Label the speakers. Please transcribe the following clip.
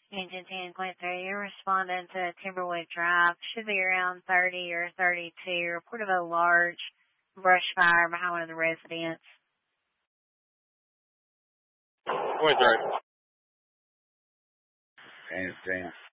Speaker 1: Engine 10, Clint 3, you're responding to Timberwood Drive. Should be around 30 or 32. Report of a large brush fire behind one of the residents.
Speaker 2: 23.
Speaker 3: James.